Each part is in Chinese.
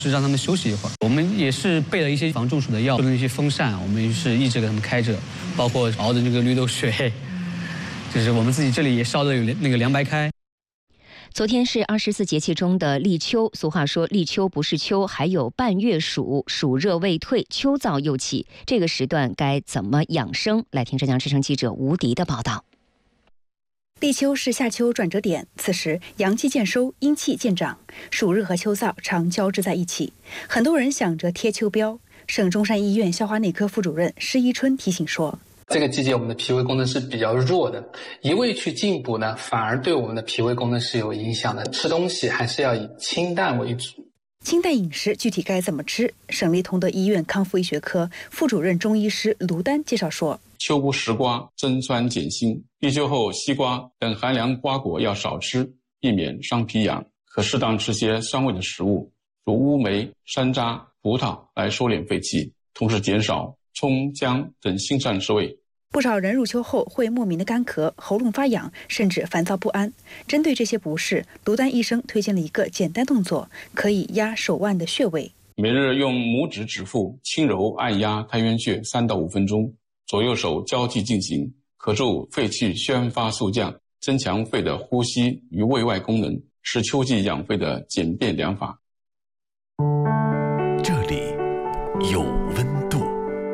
是让他们休息一会儿。我们也是备了一些防中暑的药，那些风扇，我们是一直给他们开着，包括熬的那个绿豆水，就是我们自己这里也烧的有那个凉白开。 昨天是24节气中的立秋，俗话说立秋不是秋，还有半月暑，暑热未退，秋燥又起。这个时段该怎么养生？来听浙江之声记者吴迪的报道。 立秋是夏秋转折点，此时阳气渐收，阴气渐长，暑热和秋燥常交织在一起。很多人想着贴秋膘。省中山医院消化内科副主任施一春提醒说， 这个季节我们的脾胃功能是比较弱的，一味去进补呢，反而对我们的脾胃功能是有影响的。吃东西还是要以清淡为主。 清淡饮食具体该怎么吃？省立同德医院康复医学科副主任中医师卢丹介绍说， 秋补食瓜，增酸减辛。立秋后，西瓜等寒凉瓜果要少吃，避免伤脾养。可适当吃些酸味的食物，如乌梅、山楂、葡萄来收敛肺气，同时减少葱、姜等辛膻之味。 不少人入秋后会莫名的干咳、喉咙发痒，甚至烦躁不安。针对这些不适，卢丹医生推荐了一个简单动作，可以压手腕的穴位。 每日用拇指指腹轻柔按压太渊穴3到5分钟，左右手交替进行，可助肺气宣发速降，增强肺的呼吸与胃外功能，是秋季养肺的简便良法。 这里有温度。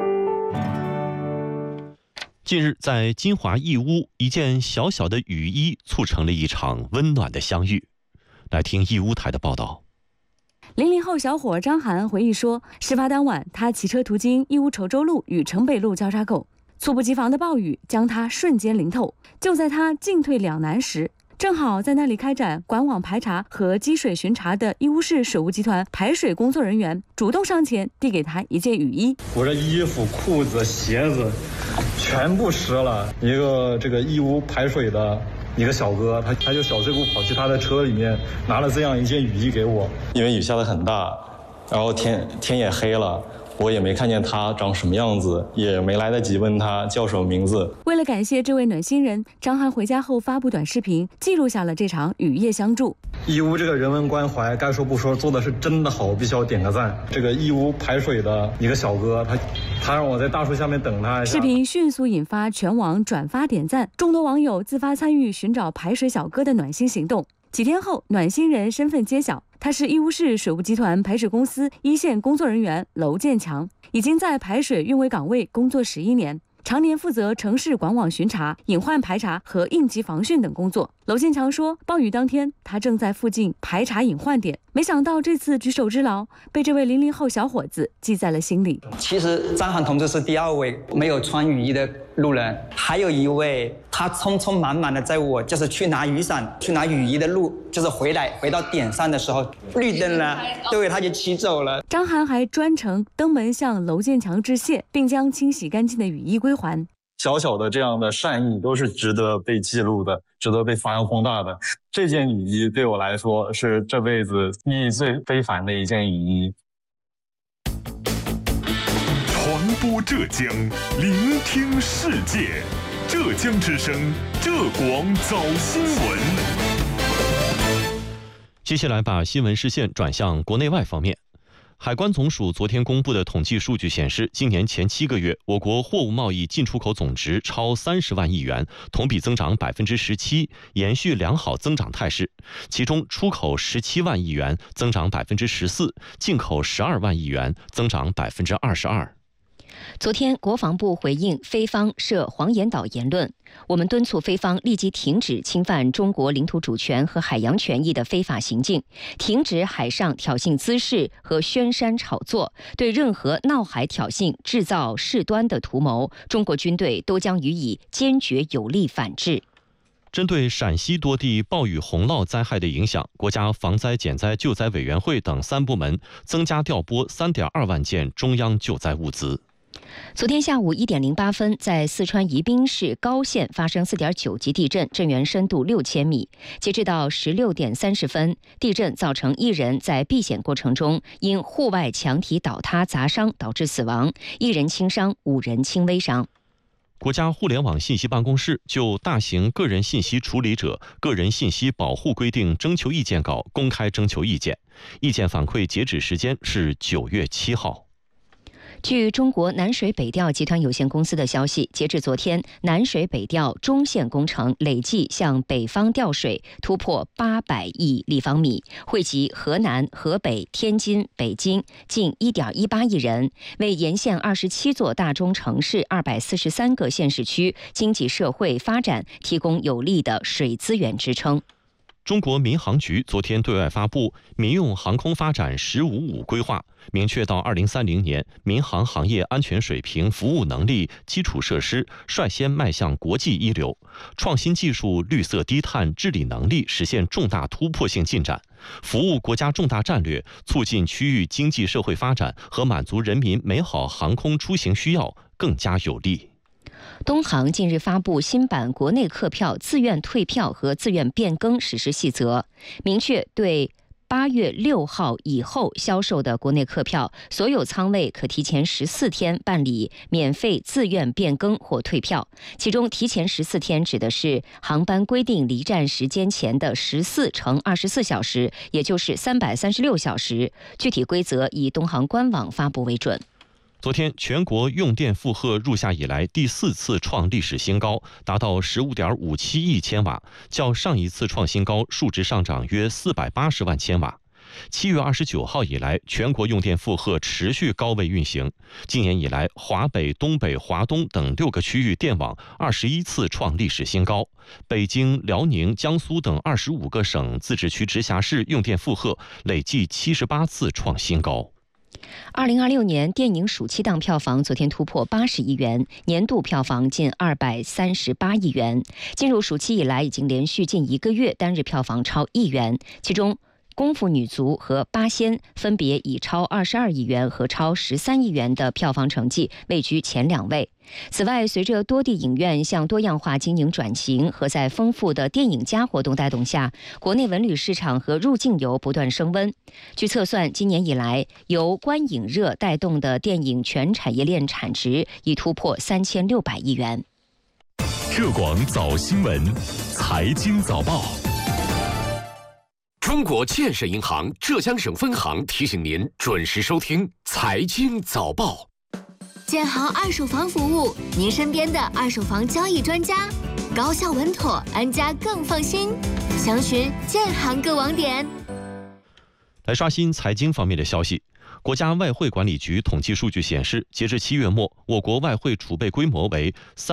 近日，在金华义乌，一件小小的雨衣促成了一场温暖的相遇。来听义乌台的报道。 00后小伙张涵回忆说，事发当晚，他骑车途经义乌稠州路与城北路交叉口，猝不及防的暴雨将他瞬间淋透。就在他进退两难时，正好在那里开展管网排查和积水巡查的义乌市水务集团排水工作人员主动上前递给他一件雨衣。 我这衣服、裤子、鞋子全部湿了。一个这个义乌排水的一个小哥，他就小碎步跑去他的车里面拿了这样一件雨衣给我。因为雨下得很大，然后天也黑了，我也没看见他长什么样子，也没来得及问他叫什么名字。 为了感谢这位暖心人，张涵回家后发布短视频，记录下了这场雨夜相助。 义乌这个人文关怀，该说不说，做的是真的好，必须要点个赞。这个义乌排水的一个小哥，他让我在大树下面等他一下。 视频迅速引发全网转发点赞，众多网友自发参与寻找排水小哥的暖心行动。几天后，暖心人身份揭晓，他是义乌市水务集团排水公司一线工作人员娄建强，已经在排水运维岗位工作11年，常年负责城市管网巡查、隐患排查和应急防汛等工作。娄建强说，暴雨当天，他正在附近排查隐患点，没想到这次举手之劳被这位00后小伙子记在了心里。 其实张涵同志是第2位没有穿雨衣的路人，还有一位他匆匆忙忙的在我就是去拿雨伞、去拿雨衣的路，就是回到点上的时候，绿灯了，对，他就骑走了。 张涵还专程登门向娄建强致谢，并将清洗干净的雨衣归还。 小小的这样的善意都是值得被记录的，值得被发扬光大的。这件雨衣对我来说是这辈子意义最非凡的一件雨衣。 传播浙江，聆听世界，浙江之声，浙广早新闻。接下来把新闻视线转向国内外方面。海关总署昨天公布的统计数据显示，今年前7个月，我国货物贸易进出口总值超30万亿元，同比增长17%，延续良好增长态势。其中，出口17万亿元，增长14%，进口12万亿元，增长22%。 昨天，国防部回应菲方涉黄岩岛言论，我们敦促菲方立即停止侵犯中国领土主权和海洋权益的非法行径，停止海上挑衅滋事和宣煽炒作，对任何闹海挑衅、制造事端的图谋，中国军队都将予以坚决有力反制。 针对陕西多地暴雨洪涝灾害的影响，国家防灾减灾救灾委员会等3部门增加调拨3.2万件中央救灾物资。 昨天下午1点08分，在四川宜宾市高县发生4.9级地震，震源深度6000米。截至到16点30分，地震造成1人在避险过程中因户外墙体倒塌砸伤导致死亡，1人轻伤，5人轻微伤。 国家互联网信息办公室就大型个人信息处理者个人信息保护规定征求意见稿公开征求意见，意见反馈截止时间是9月7号。 据中国南水北调集团有限公司的消息，截至昨天，南水北调中线工程累计向北方调水突破800亿立方米，惠及河南、河北、天津、北京近1.18亿人，为沿线27座大中城市243个县市区经济社会发展提供有力的水资源支撑。 中国民航局昨天对外发布民用航空发展“15+5”规划，明确到2030年，民航行业安全水平、服务能力、基础设施率先迈向国际一流，创新技术、绿色低碳、治理能力实现重大突破性进展，服务国家重大战略，促进区域经济社会发展和满足人民美好航空出行需要更加有力。 东航近日发布新版国内客票自愿退票和自愿变更实施细则，明确对8月6号以后销售的国内客票，所有舱位可提前14天办理免费自愿变更或退票。其中提前14天指的是航班规定离站时间前的14乘24小时，也就是336小时。具体规则以东航官网发布为准。 昨天，全国用电负荷入夏以来第4次创历史新高，达到15.57亿千瓦，较上一次创新高数值上涨约480万千瓦。7月29号以来，全国用电负荷持续高位运行。今年以来，华北、东北、华东等6个区域电网21次创历史新高，北京、辽宁、江苏等25个省、自治区、直辖市用电负荷累计78次创新高。 2026年电影暑期档票房昨天突破80亿元，年度票房近238亿元。进入暑期以来，已经连续近1个月单日票房超1亿元，其中功夫女足和八仙分别以超22亿元和超13亿元的票房成绩位居前2位。此外，随着多地影院向多样化经营转型和在丰富的电影加活动带动下，国内文旅市场和入境游不断升温。据测算，今年以来由观影热带动的电影全产业链产值已突破3600亿元。 浙广早新闻，财经早报。中国建设银行浙江省分行提醒您准时收听财经早报。 建行二手房服务，您身边的二手房交易专家，高效稳妥，安家更放心。详询建行各网点。 来刷新财经方面的消息。国家外汇管理局统计数据显示，截至7月末，我国外汇储备规模为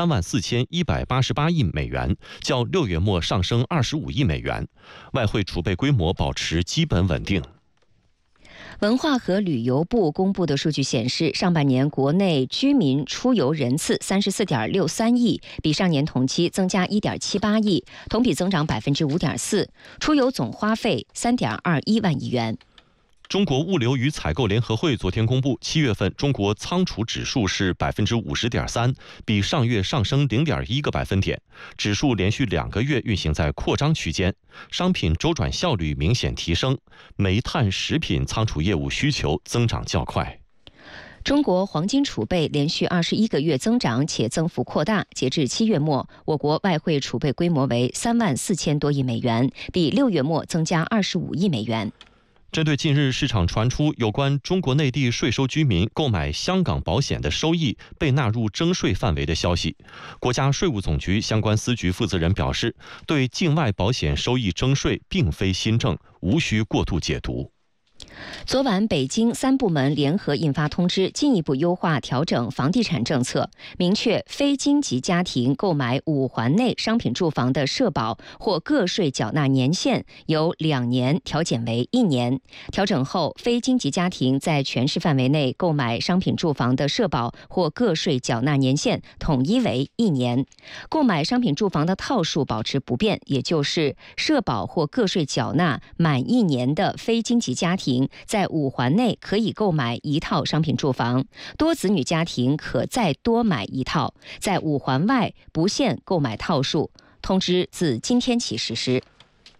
34188亿美元，较6月末上升25亿美元，外汇储备规模保持基本稳定。 文化和旅游部公布的数据显示，上半年国内居民出游人次34.63亿，比上年同期增加1.78亿，同比增长5.4%，出游总花费3.21万亿元。 中国物流与采购联合会昨天公布，7月份中国仓储指数是50.3%，比上月上升0.1个百分点。指数连续2个月运行在扩张区间，商品周转效率明显提升，煤炭、食品仓储业务需求增长较快。 中国黄金储备连续21个月增长且增幅扩大，截至7月末，我国外汇储备规模为34000多亿美元，比6月末增加25亿美元。 针对近日市场传出有关中国内地税收居民购买香港保险的收益被纳入征税范围的消息，国家税务总局相关司局负责人表示，对境外保险收益征税并非新政，无需过度解读。 昨晚，北京3部门联合印发通知，进一步优化调整房地产政策，明确非京籍家庭购买5环内商品住房的社保或个税缴纳年限由2年调减为1年。调整后，非京籍家庭在全市范围内购买商品住房的社保或个税缴纳年限统一为1年。购买商品住房的套数保持不变，也就是社保或个税缴纳满1年的非京籍家庭在5环内可以购买1套商品住房，多子女家庭可再多买1套，在5环外不限购买套数。通知自今天起实施。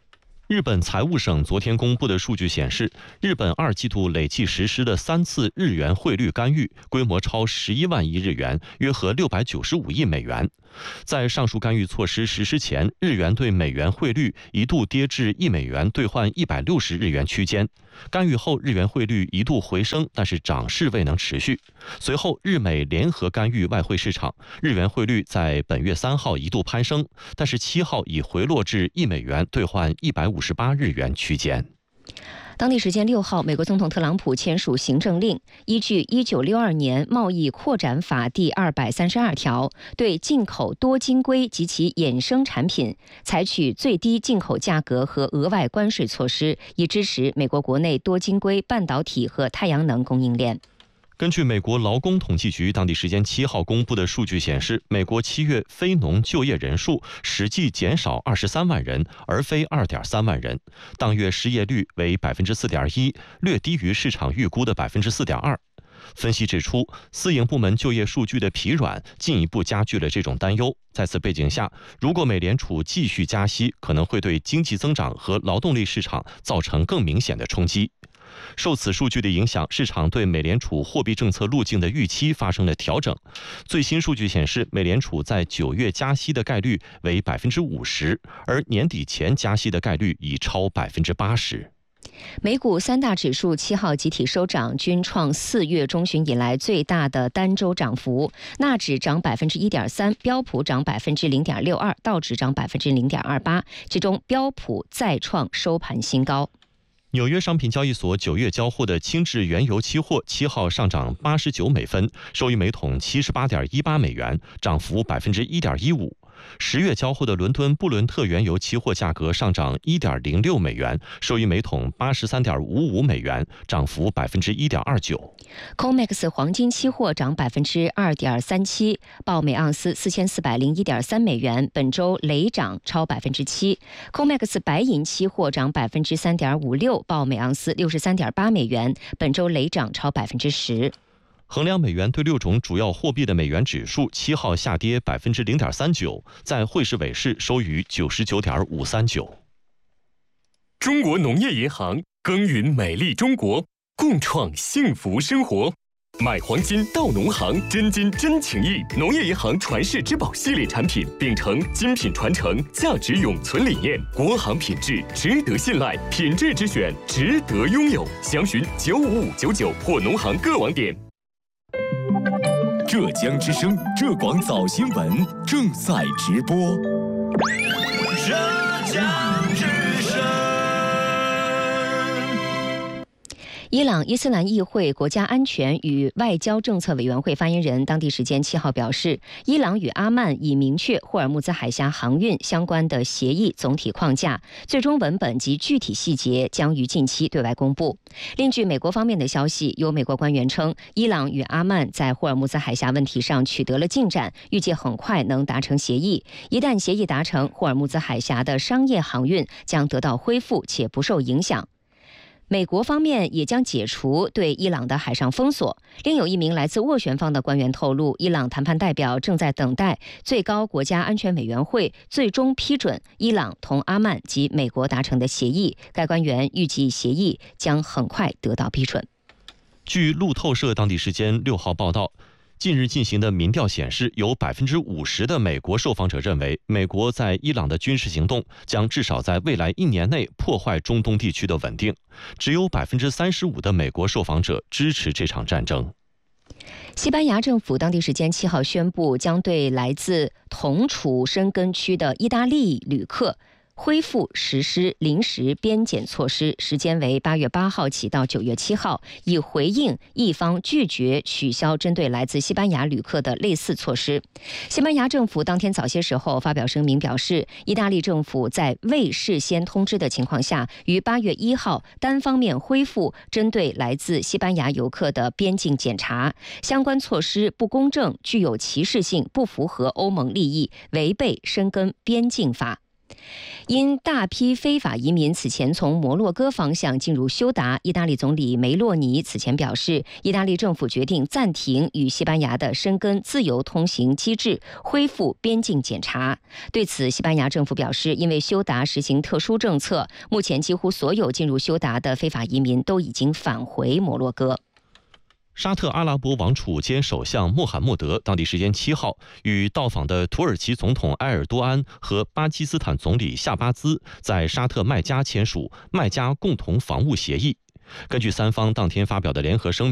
日本财务省昨天公布的数据显示，日本2季度累计实施的3次日元汇率干预，规模超11万亿日元，约合695亿美元。在上述干预措施实施前，日元对美元汇率一度跌至1美元兑换160日元区间。干预后，日元汇率一度回升，但是涨势未能持续。随后，日美联合干预外汇市场，日元汇率在本月3号一度攀升，但是7号已回落至1美元兑换158日元区间。 当地时间6号，美国总统特朗普签署行政令，依据1962年贸易扩展法第232条，对进口多晶硅及其衍生产品采取最低进口价格和额外关税措施，以支持美国国内多晶硅、半导体和太阳能供应链。 根据美国劳工统计局当地时间7号公布的数据显示，美国7月非农就业人数实际减少23万人，而非2.3万人。当月失业率为 4.1%， 略低于市场预估的 4.2%。分析指出，私营部门就业数据的疲软进一步加剧了这种担忧。在此背景下，如果美联储继续加息，可能会对经济增长和劳动力市场造成更明显的冲击。受此数据的影响，市场对美联储货币政策路径的预期发生了调整。最新数据显示，美联储在9月加息的概率为 50%， 而年底前加息的概率已超 80%。 美股3大指数7号集体收涨，均创4月中旬以来最大的单周涨幅。纳指涨 1.3%， 标普涨 0.62%， 道指涨 0.28%， 其中标普再创收盘新高。 纽约商品交易所9月交货的轻质原油期货7号上涨89美分，收于每桶 78.18 美元，涨幅 1.15%。10月交货的伦敦布伦特原油期货价格上涨 1.06 美元，收于每桶 83.55 美元，涨幅 1.29%。 COMEX 黄金期货涨 2.37%， 报每盎司 4401.3 美元，本周累涨超 7%。COMEX 白银期货涨 3.56%， 报每盎司 63.8 美元，本周累涨超 10%。 衡量美元对6种主要货币的美元指数7号下跌 0.39%， 在汇市尾市收于 99.539。 中国农业银行耕耘美丽中国，共创幸福生活。买黄金到农行，真金真情意。农业银行传世之宝系列产品，秉承精品传承、价值永存理念，国行品质值得信赖，品质之选值得拥有。详询95599或农行各网点。 浙江之声浙广早新闻正在直播。 浙江之声。 伊朗伊斯兰议会国家安全与外交政策委员会发言人当地时间7号表示，伊朗与阿曼已明确霍尔木兹海峡航运相关的协议总体框架，最终文本及具体细节将于近期对外公布。另据美国方面的消息，有美国官员称，伊朗与阿曼在霍尔木兹海峡问题上取得了进展，预计很快能达成协议。一旦协议达成，霍尔木兹海峡的商业航运将得到恢复且不受影响。美国方面也将解除对伊朗的海上封锁。另有一名来自斡旋方的官员透露，伊朗谈判代表正在等待最高国家安全委员会最终批准伊朗同阿曼及美国达成的协议。该官员预计协议将很快得到批准。 据路透社当地时间6号报道，近日进行的民调显示，有 50% 的美国受访者认为，美国在伊朗的军事行动将至少在未来1年内破坏中东地区的稳定。只有 35% 的美国受访者支持这场战争。 西班牙政府当地时间7号宣布，将对来自同处申根区的意大利旅客恢复实施临时边检措施，时间为8月8号起到9月7号，以回应一方拒绝取消针对来自西班牙旅客的类似措施。西班牙政府当天早些时候发表声明表示，意大利政府在未事先通知的情况下，于8月1号单方面恢复针对来自西班牙游客的边境检查，相关措施不公正、具有歧视性、不符合欧盟利益，违背申根边境法。 因大批非法移民此前从摩洛哥方向进入休达，意大利总理梅洛尼此前表示，意大利政府决定暂停与西班牙的申根自由通行机制，恢复边境检查。对此，西班牙政府表示，因为休达实行特殊政策，目前几乎所有进入休达的非法移民都已经返回摩洛哥。 沙特阿拉伯王储兼首相穆罕默德当地时间7号与到访的土耳其总统埃尔多安和巴基斯坦总理夏巴兹在沙特麦加签署麦加共同防务协议。根据三方当天发表的联合声明，